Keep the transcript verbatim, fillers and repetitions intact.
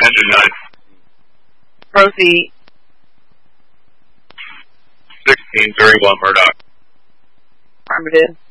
engine nine. Proceed. sixteen, very well, Murdoch. Affirmative.